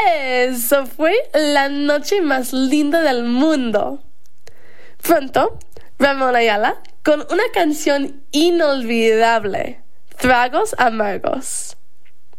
Eso fue la noche más linda del mundo. Pronto, Ramón Ayala con una canción inolvidable, Tragos Amargos.